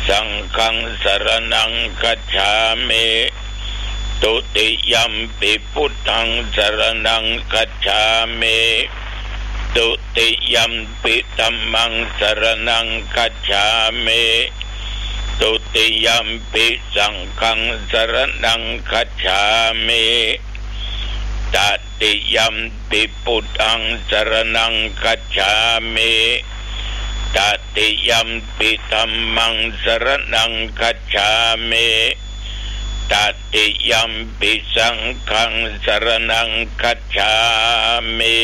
สังฆังสรณังคัจฉามิตุติยัมปิพุทธังสรณังคัจฉามิตุติยัมปิธัมมังสรณังคัจฉามิตุติยัมปิสังฆังสรณังคัจฉามิตติยัมปิพุทธังสรณังคัจฉามิตติยัมปิธัมมังสรณังคัจฉามิตติยัมปิสังฆังสรณังคัจฉามิ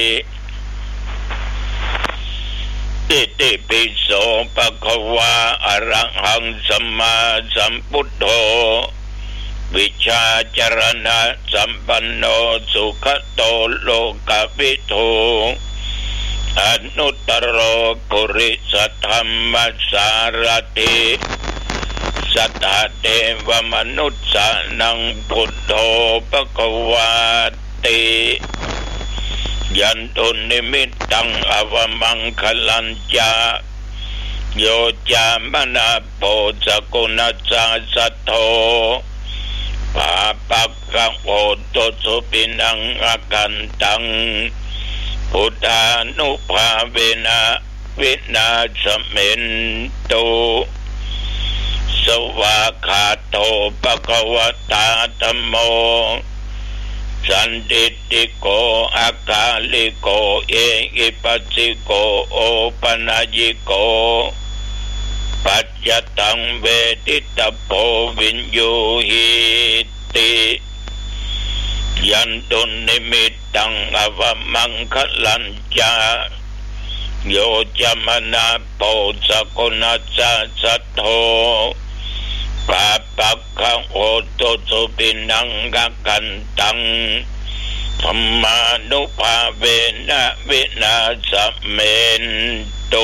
อิติปิโสภะคะวะอะระหังสัมมาสัมพุทโธวิชาจารณะสัมปันโนสุขโตโลกวิทูอนุตตโรปุริสธรรมสารถิสัทธาเทวมนุสสานังพุทโธภควาติยันตุนิมิตตังอวมังคลัญจาโยจามนาโปสกุณจาสัทโธปาปักขโอตุสุปินังอากันตังพุทธานุภาเวนะวินาศเมนตุสวากขาโตภควตาธัมโมสันติติโกอากาลิโกเอหิปัสสิโกโอปนายิโกปัจจตังเวทิตโพวิญญูหิติยันตุนิมิตตังอวมังคลัญจาโยจามนาโปสกุณจาสัทโธปาปักขังโอตุสุปินังกักันตังธรรมานุภาเวนะวินาศเมนตุ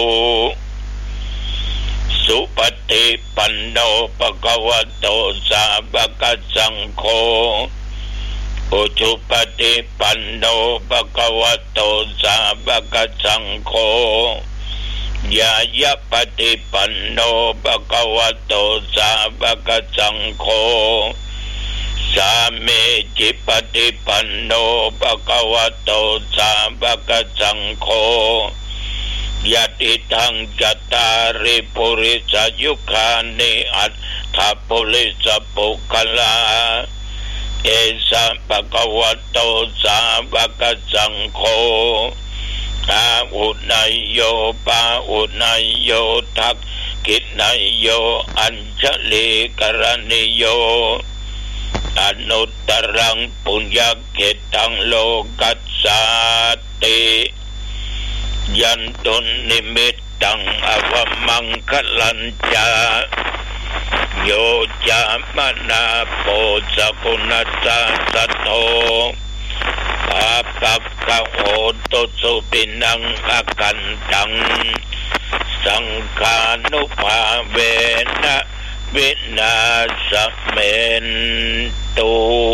สุปฏิปันโนภควโตสาวกสังโฆอุชุปฏิปันโนภควโตสาวกสังโฆยายะปฏิปันโนภควโตสาวกสังโฆสามีจิปฏิปันโนภควโตสาวกสังโฆยะติทังจัตตาริปุริสยุคานิอัตถปุริสปุคลาเอสะภควโตสาวกสังโฆอาอุนายโยปาอุนายโยทักขินายโยอัญชลีกรณิโยอนุตตรังปุญญเกตังโลกัสสาติยันตุนิมิตตังอวมังคลัญจาโยจามนาโปสกุณจาสัทโธปาปักขโอตุสุปินังอากันตังสังฆานุภาเวนะวินาศเมนตุ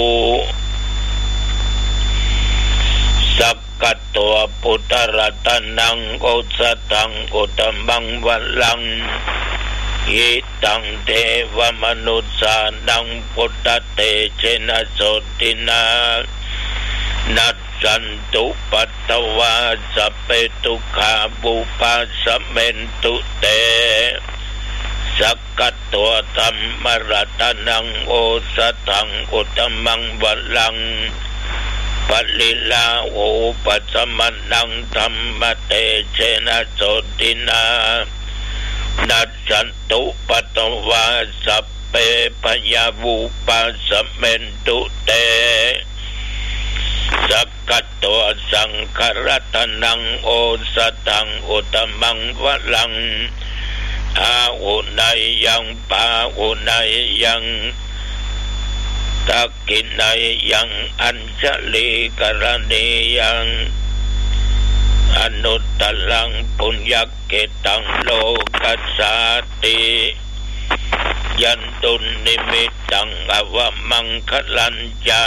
สักกตัวพุทธรัตนังโอสตังอุตมังวัลลังอิตังเทวมนุสสานังพุทธเตเชนะโสตินานัสสันตุปัตตวาสัพเพทุกขาบุปัสสเมนตุเตสักกตัวธัมมรัตนังโอสถังอุตมังวัลลังปลิลาโอปัสสมนังธัมมเตเชนะโสตินานัสสันตุปัตตวาสัพเพปยาบุปัสสเมนตุเตสักกตัวสังฆรัตนังโอสถังอุตมังวัลลังอาอุนัยยังปาอุนัยยังทักขินัยยังอัญชลีกรณียังอนุตตรังปุญญเกตังโลกัสสาติยันตุนิมิตตังอวมังคลัญจา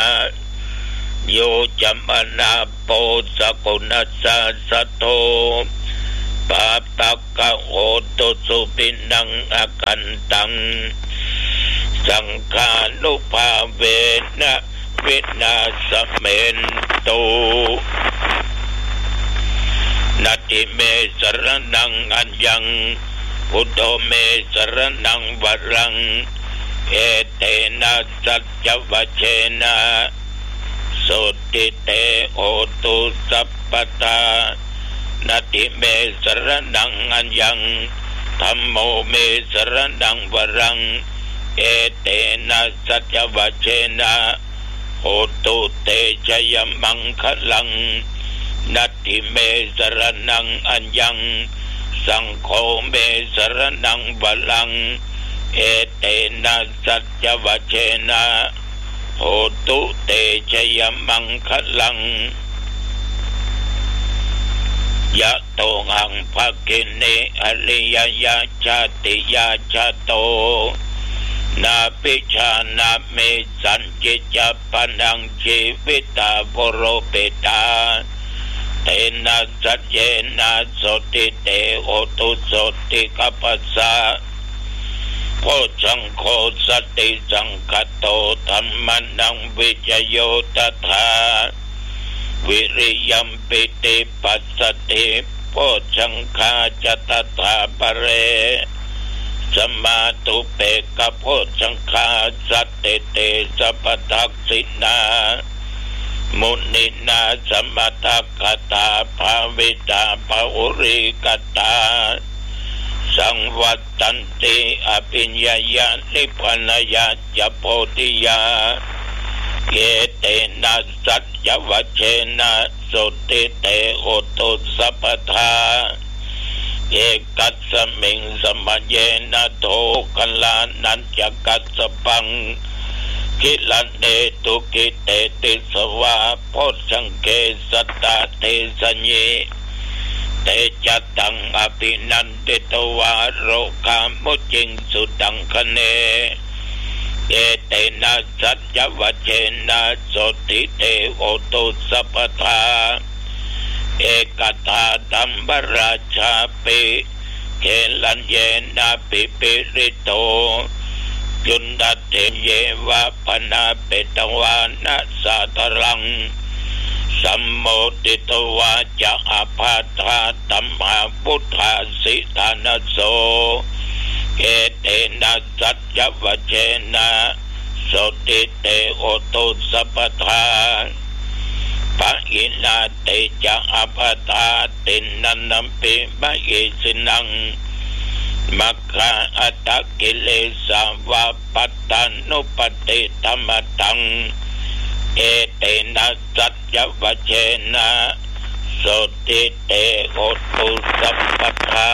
โยจามนาโปสกุณจาสัทโธปาปักกะโหตุสุปินังอากันตังสังฆานุภาเวนะวินาสเมนตุนัตติเมสรณังอัญญังพุทโธเมสรณังวรังเอเตนะสัจจวัชเชนะสุติเตโหตุสัพพตานัตติเมสรณังอัญญังธัมโมเมสรณังวรังเอเตนะสัจจวัชเชนะโหตุเตชยมังคลังนัตติเมสรณังอัญญังสังโฆเมสรณังวรังเอเตนะสัจจวัชเชนะโหตุเตชยมังคลังยะโตหังภคิเนอริยยะชาติยะชะโตนาปิชานาเมสัญจิจปันนังชีวิตาภโรเปตาเตนะสัจเจนะโสติเตโอตุโสติกัปปะสะโพชังโคสติสังคโตธัมมันังวิจโยตถาวิริยัมปิติปัสสติโพชังคาจตถาปะเรสมาตุเปกะโพชังคาสัตติเตสัพพทักษินามุนินาสมทัคตาภาวิตาภาอุริกตาสังวัตตันติอภิญญายานิพพานายาจะโพธิยาเกเตนะสัจจวัชเชนะสุติเตโอตุสัพพทาเอกัสสมิงสมัญเยนะโทกัลลานันจะกัสสปังกิลันเตตุกิเตติสวะโพชังเกสัตตาเทสัญญิเตจัตตังอภินันติตวาโรกามุจิงสุดังคะเนเอเตนะสัจจวัชเชนะโสติเตโอตุสัพพทาเอกตาธัมมราชาปิเขลัญเยนะปิปิริโตจุนดัตเถเยวะพนาเปตวานะสาตรังสัมโมติตวาจะอาภาธาตัมหาพุทธาสิทานโสเอเตนะสัจจวัชเชนะโสติเตโอตุสัพพทาปะอินาเตจะอาภาธาตินันนัมปิมะเยสินังมัคคะอัตตกิเลสาวะปัตตานุปติธรรมตังเอเตนะสัจจวัชเชนะโสติเตโอตุสัพพทา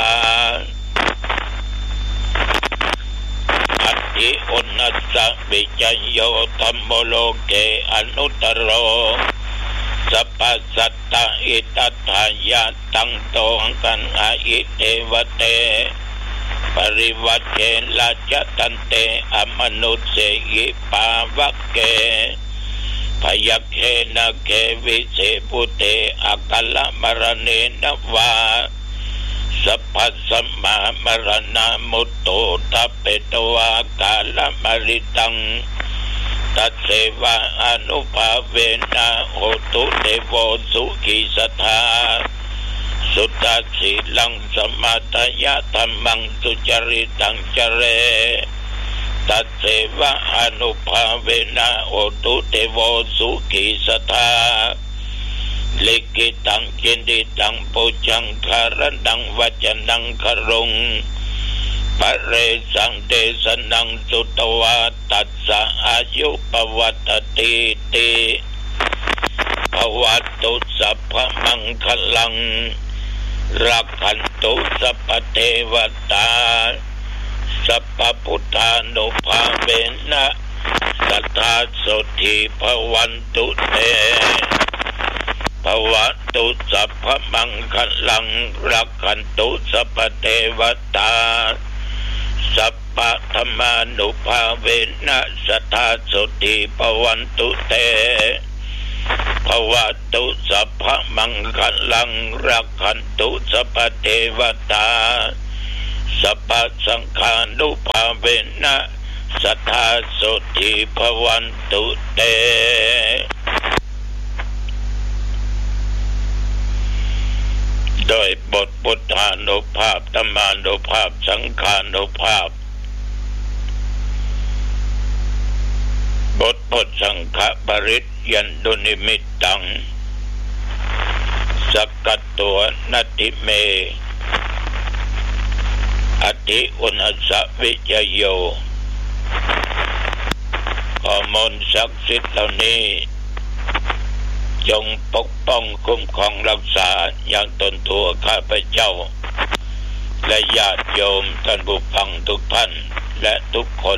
อัตติอุณัสสะวิจโยธัมโมโลเกอนุตตโรสัพพสัตตะอิตัฏฐายะตังโตกันอาอิเทวเตปริวัชเชละจตันเตอมนุเสยิปาวัคเกพยัคเขนะเกวิเสปุเตอากัลมรเนนวาสัพพสัมมามรณามุตโตทัพเปตวากาลมริตังตัสเสวะอนุภาเวนะโหตุเทโวสุขิสทาสุตตัสสิลังสมัตยะธัมมังสุจริตังจเรตัสเสวะอนุภาเวนะโหตุเทโวสุขิสทาลิกิตังจินดิตังปุจังคารดังวัจนังครุงปะเรสังเดสนังสุตวาตัสสะอายุปวัตติติภวัตตุสัพพมังคลังรักขันตุสัพพเทวตาสัพพพุทธานุภาเวนะสัทธาโสติภวันตุเตภวตุสัพพมังคลังรักขันตุสัพพเทวตาสัพพธรรมานุภาเวนะสัทธาโสติภวันตุเตภวะตุสัพพะมังคลังรักขันตุสัพพเทวตาสัพพสังฆานุภาเวนะสัทธาโสติภวันตุเตโดยบทพุทธานุภาพธรรมานุภาพสังฆานุภาพบทพุทธสังฆปริตยันตุนิมิตตังสักกัตตัวนัตติเมอติอุณสวิจโยข้อมูลศักดิ์สิทธิ์เหล่านี้จงปกป้องคุ้มครองรักษาอย่างตนตัวข้าพเจ้าและญาติโยมท่านผู้ฟังทุกท่านและทุกคน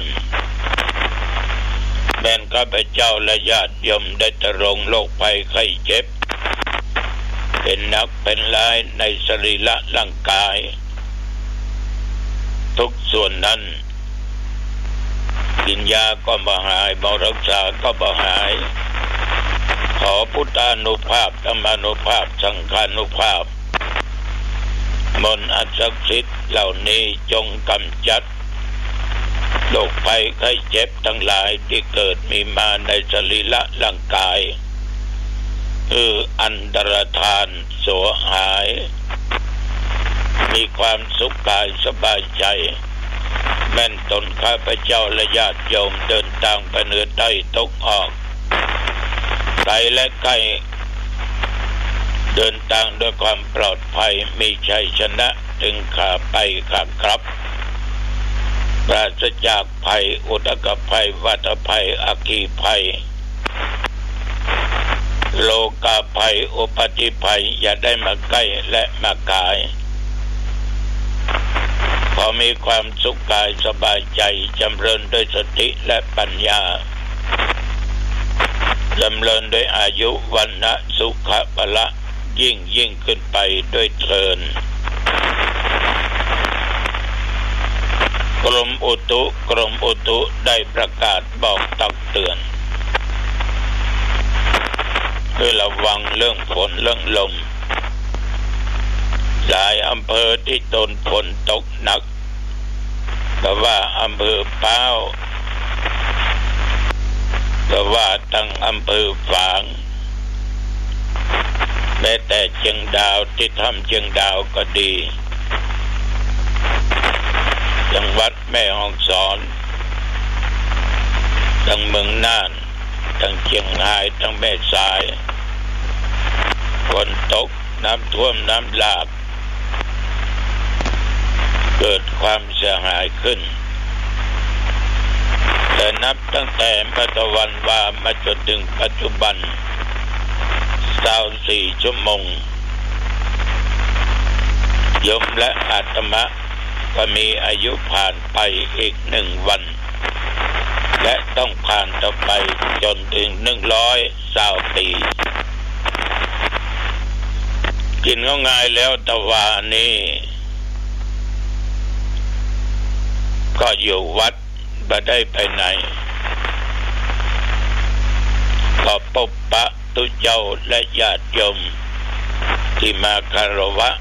แม้ข้าพเจ้าและญาติโยมได้ตรงโรคภัยไข้เจ็บเป็นหนักเป็นร้ายในสรีระร่างกายทุกส่วนนั้นกินยาก็บ่หายบำรักษาก็บ่หายขอพุทธานุภาพธรรมานุภาพสังฆานุภาพมนต์อันศักดิ์สิทธิ์เหล่านี้จงกำจัดโรคภัยไข้เจ็บทั้งหลายที่เกิดมีมาในสรีระร่างกายอันตรธานโสหายมีความสุขกายสบายใจแม่นตนข้าพเจ้าและญาติโยมเดินทางไปเหนือใต้ตกออกไกลและใกล้เดินทางด้วยความปลอดภัยมีชัยชนะถึงขาไปขาครับปราศจากภัยอุทกภัยวัฏภัยอัคคีภัยโลกาภัยอุปัฏฐิภัยอย่าได้มาใกล้และมากายขอมีความสุขกายสบายใจจำเริญด้วยสติและปัญญาจำเริญด้วยอายุวันนะสุขะพละยิ่งขึ้นไปด้วยเถิดกรมอุตุได้ประกาศบอกตักเตือนให้ระวังเรื่องฝนเรื่องลมหลายอำเภอที่โดนฝนตกหนักแต่ว่าอำเภอป้าวแต่ว่าตั้งอำเภอฝางแม้แต่เชียงดาวที่ทำเชียงดาวก็ดีจังหวัดแม่ฮ่องสอนทั้งเมืองน่านทั้งเชียงรายทั้งแม่สายฝนตกน้ำท่วมน้ำหลากเกิดความเสียหายขึ้นแต่นับตั้งแต่ปัจจุบันว่ามาจนถึงปัจจุบัน24 ชั่วโมงโยมและอาตมาก็มีอายุผ่านไปอีก1 วันและต้องผ่านต่อไปจนถึง120 ปีกินก็ง่ายแล้วแต่ว่านี่ก็อยู่วัดไม่ได้ไปไหนก็พบปะตุเจ้าและญาติโยมที่มาคารวะ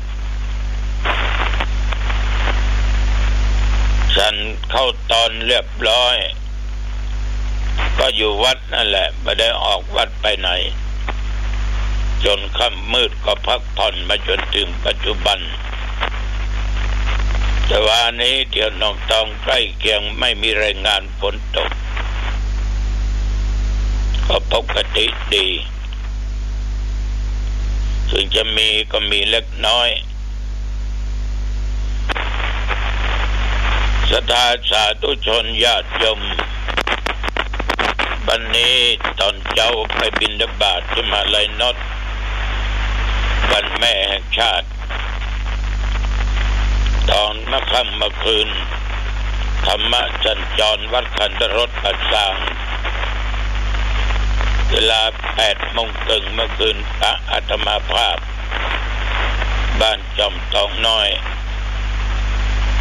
ฉันเข้าตอนเรียบร้อยก็อยู่วัดนั่นแหละไม่ได้ออกวัดไปไหนจนค่ำมืดก็พักผ่อนมาจนถึงปัจจุบันแต่ว่านี้เดี๋ยวน้องตองใกล้เคียงไม่มีรายงานฝนตกก็ปกติดีถึงจะมีก็มีเล็กน้อยศรัทธาสาธุชนญาติโยมวันนี้ตอนเจ้าไปบิณฑบาตที่มหาลัยนนท์วันแม่แห่งชาติตอนค่ำเมื่อคืนธรรมะสัญจรวัดขันธรสปัสสางเวลา 8:30 น.เมื่อคืนพระอาตมาภาพบ้านจอมทองน้อย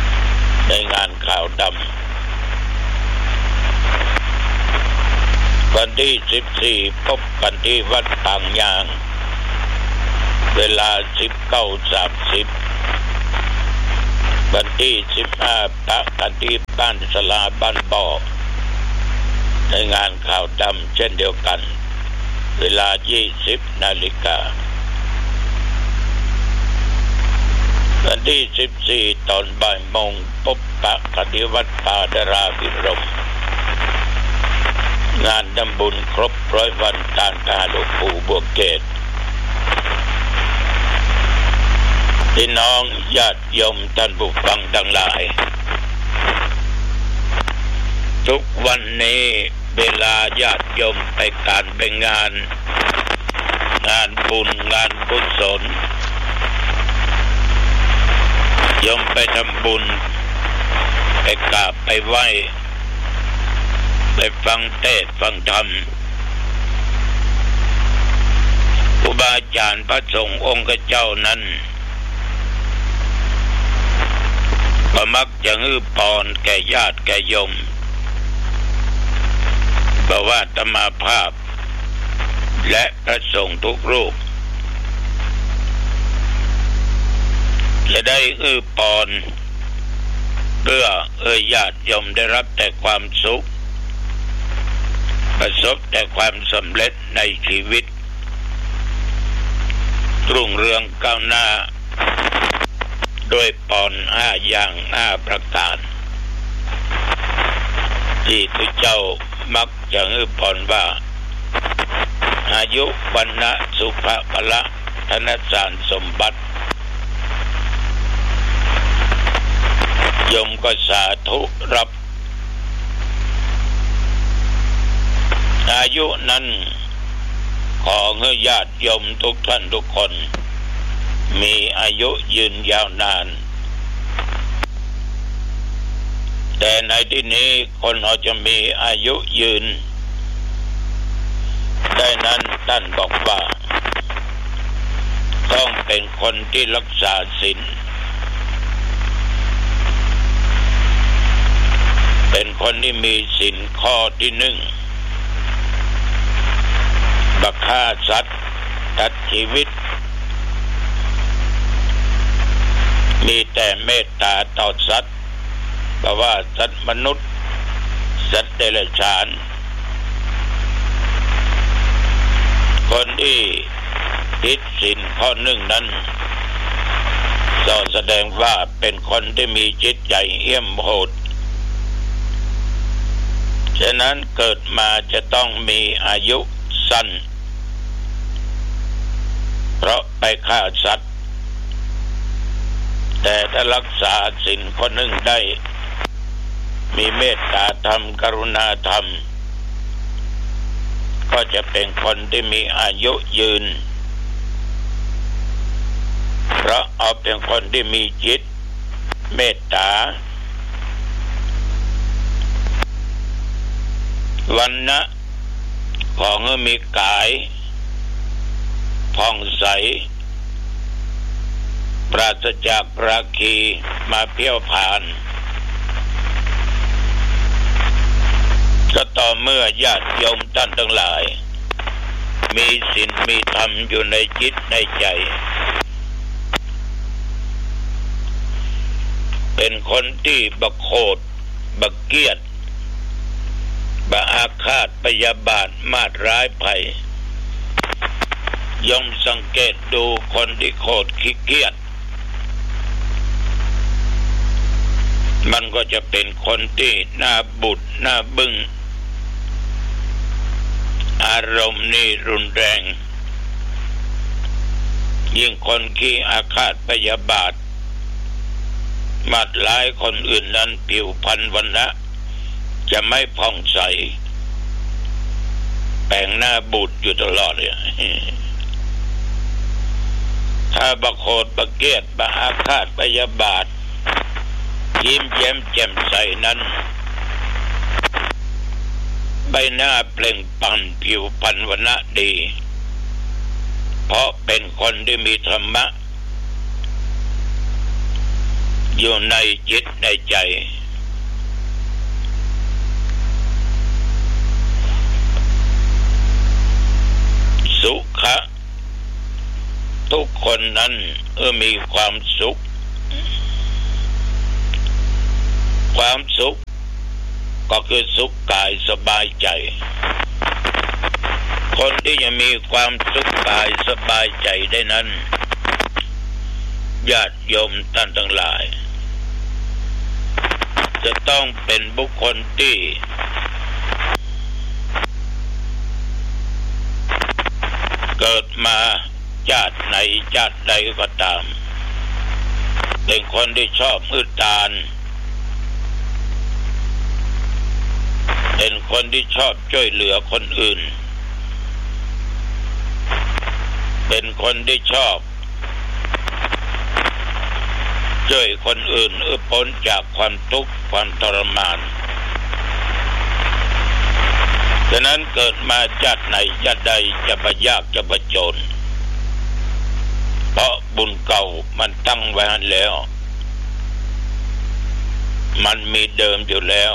ในงานข่าวดำวันที่14พบกันที่วัดปางยางเวลา 19:30 วันที่15พบกันที่บ้านศาลาบ้านบ่อในงานข่าวดำเช่นเดียวกันเวลา 20 นาฬิกาวันที่14ตอนบ่ายโมงพบปะกันที่วัดป่าดาราภิรมย์งานทำบุญครบ100 วันตามกาหลวงปู่บัวเกศพี่น้องญาติโยมท่านผู้ฟังทั้งหลายทุกวันนี้เวลาญาติโยมไปการไปงานบุญงานกุศลโยมไปทำบุญไปกราบไปไหว้ไปฟังเทศน์ฟังธรรมครูบาอาจารย์พระสงฆ์องค์เจ้านั้นก็มักจะฮือพรแก่ญาติแก่โยมบอกว่าอาตมาภาพและพระสงฆ์ทุกรูปจะได้ฮือพรเพื่อญาติโยมได้รับแต่ความสุขประสบแต่ความสำเร็จในชีวิตรุ่งเรืองก้าวหน้าด้วยพร5 อย่าง5 ประการที่พระเจ้ามักจะให้พรว่าอายุวันนะสุขะพละธนสารสมบัติโยมก็สาธุรับอายุนั้นขอให้ญาติโยมทุกท่านทุกคนมีอายุยืนยาวนานแต่ในที่นี้คนเราจะมีอายุยืนได้นั้นท่านบอกว่าต้องเป็นคนที่รักษาศีลเป็นคนที่มีศีลข้อที่ 1บักฆ่าสัตว์ตัดชีวิตมีแต่เมตตาต่อสัตว์เพราะว่าสัตว์มนุษย์สัตว์เดรัจฉานคนที่ผิดศีลข้อ 1นั้นแสดงว่าเป็นคนที่มีจิตใจเหี้ยมโหดฉะนั้นเกิดมาจะต้องมีอายุสั้นเพราะไปฆ่าสัตว์แต่ถ้ารักษาศีลข้อ 1ได้มีเมตตาธรรมกรุณาธรรมก็จะเป็นคนที่มีอายุยืนเพราะเอาเป็นคนที่มีจิตเมตตาวันนะของมีกายผ่องใสปราศจากราคีมาเพี้ยวผ่านก็ต่อเมื่อญาติโยมท่านทั้งหลายมีศีลมีธรรมอยู่ในจิตในใจเป็นคนที่บักโขดบักเกียจบักอาฆาตพยาบาทมาตร้ายภัยย่อมสังเกตดูคนที่โคตรขี้เกียจมันก็จะเป็นคนที่หน้าบุดหน้าบึ้งอารมณ์นี่รุนแรงยิ่งคนขี้อาฆาตพยาบาทมาดร้ายคนอื่นนั้นผิวพรรณวรรณะจะไม่ผ่องใสแปลงหน้าบูดอยู่ตลอดเลยถ้าบักโขดบักเกียจบักอาฆาตพยาบาทยิ้มแย้มแจ่มใสนั้นใบหน้าเปล่งปลั่งผิวพรรณวรรณะดีเพราะเป็นคนที่มีธรรมะอยู่ในจิตในใจคนนั้นมีความสุขก็คือสุขกายสบายใจคนที่จะมีความสุขกายสบายใจได้นั้นญาติโยมท่านทั้งหลายจะต้องเป็นบุคคลที่เกิดมาชาติไหนชาติใดก็ตามเป็นคนที่ชอบอุทานเป็นคนที่ชอบช่วยเหลือคนอื่นเป็นคนที่ชอบช่วยคนอื่นพ้นจากความทุกข์ความทรมานฉะนั้นเกิดมาชาติไหนชาติใดจะบ่ยากจะบ่จนเพราะบุญเก่ามันตั้งไว้ให้แล้วมันมีเดิมอยู่แล้ว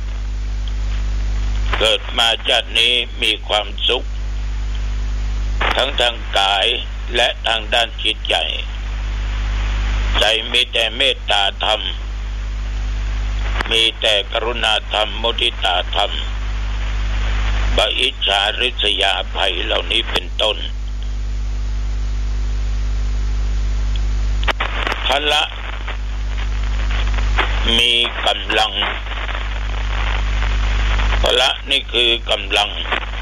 เกิดมาชาตินี้มีความสุขทั้งทางกายและทางด้านจิตใจใจมีแต่เมตตาธรรมมีแต่กรุณาธรรมมุทิตาธรรมบ่อิจฉาริษยาภัยเหล่านี้เป็นต้นพละมีกำลังพละนี่คือกำลัง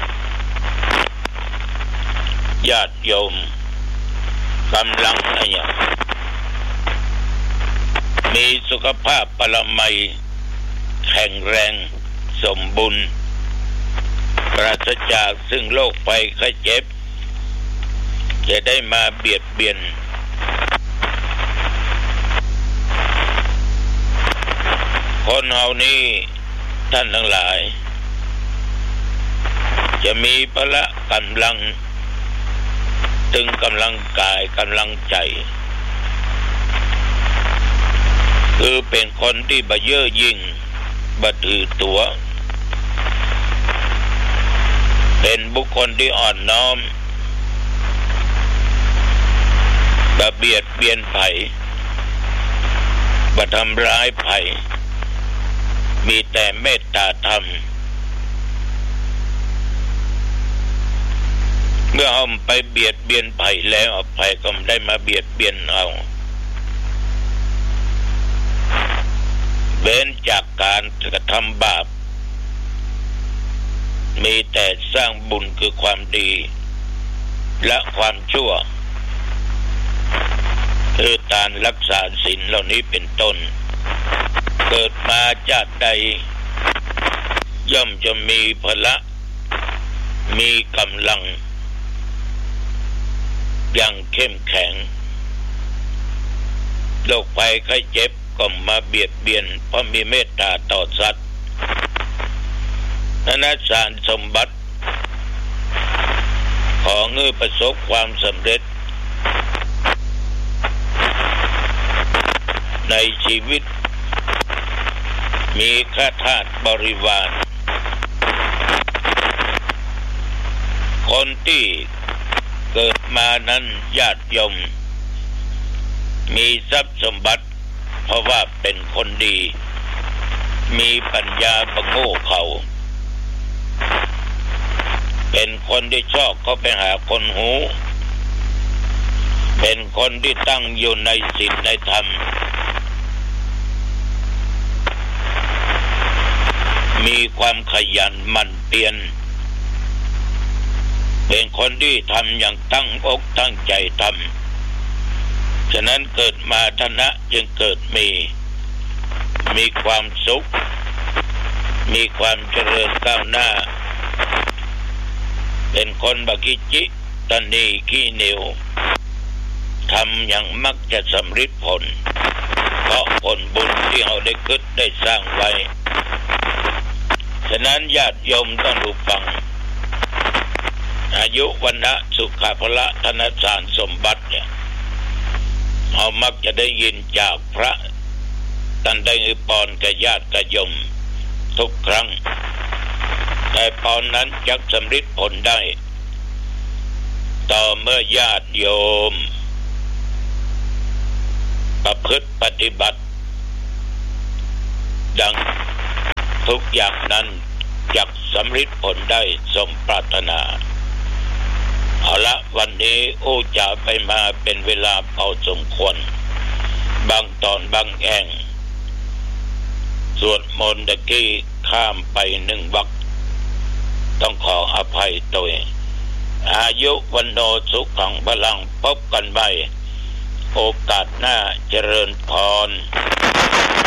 ญาติโยมกำลังอะไรอย่างมีสุขภาพปรมัยแข็งแรงสมบูรณ์ปราศจากซึ่งโรคภัยไข้เจ็บจะได้มาเบียดเบียนคนเฮานี้ท่านทั้งหลายจะมีพละกำลังถึงกำลังกายกำลังใจคือเป็นคนที่บ่เย่อหยิ่งบ่ถือตัวเป็นบุคคลที่อ่อนน้อมบ่เบียดเบียนไผบ่ทำร้ายไผมีแต่เมตตาธรรมเมื่อเอาไปเบียดเบียนไผแล้วไผก็ไม่ได้มาเบียดเบียนเอาเว้นจากการกระทำบาปมีแต่สร้างบุญคือความดีและความชั่วคือการรักษาศีลเหล่านี้เป็นต้นเกิดมาชาติใดย่อมจะมีพละมีกำลังอย่างเข้มแข็งโรคภัยไข้เจ็บก็มาเบียดเบียนเพราะมีเมตตาต่อสัตว์นั้นสารสมบัติของประสบความสำเร็จในชีวิตมีข้าทาสบริวารคนที่เกิดมานั้นญาติโยมมีทรัพย์สมบัติเพราะว่าเป็นคนดีมีปัญญาประโง่เขาเป็นคนที่ชอบเข้าไปหาคนหูเป็นคนที่ตั้งอยู่ในศีลในธรรมมีความขยันหมั่นเพียรเป็นคนที่ทำอย่างตั้งอกตั้งใจทำฉะนั้นเกิดมาฐานะจึงเกิดมีความสุขมีความเจริญก้าวหน้าเป็นคนบักิจิตนีขี้เหนียวทำอย่างมักจะสำเร็จผลเพราะผลบุญที่เราได้คิดได้สร้างไว้ฉะนั้นญาติโยมต้องรู้ฟังอายุวันนะสุขภละธนสารสมบัติเนี่ยเรามักจะได้ยินจากพระท่านได้ปอนกับญาติกับโยมทุกครั้งแต่พรนั้นจักสำเร็จผลได้ต่อเมื่อญาติโยมประพฤติปฏิบัติดังทุกอย่างนั้นจักสำเร็จผลได้สมปรารถนาเอาละวันนี้จะไปมาเป็นเวลาพอสมควรบางตอนบางแห่งสวดมนต์ตะกี้ข้ามไป1 วรรคต้องขออภัยตัวอายุวันโนสุขังพลังพบกันใหม่โอกาสหน้าเจริญพร